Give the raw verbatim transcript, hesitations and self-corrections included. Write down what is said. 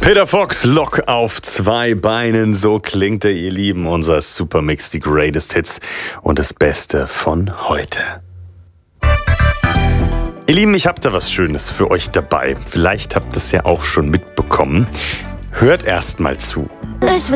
Peter Fox, Lok auf zwei Beinen, so klingt er, ihr Lieben, unser Supermix, die Greatest Hits und das Beste von heute. Ihr Lieben, ich habe da was Schönes für euch dabei. Vielleicht habt ihr es ja auch schon mitbekommen. Hört erst mal zu. Ich